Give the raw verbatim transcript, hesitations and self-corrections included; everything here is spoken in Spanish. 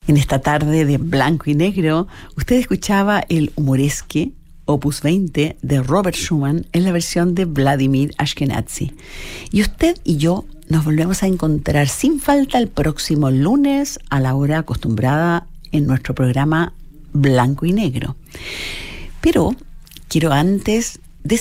En esta tarde de blanco y negro, usted escuchaba el humoresque Opus veinte de Robert Schumann en la versión de Vladimir Ashkenazy. Y usted y yo nos volvemos a encontrar sin falta el próximo lunes a la hora acostumbrada en nuestro programa Blanco y Negro. Pero quiero antes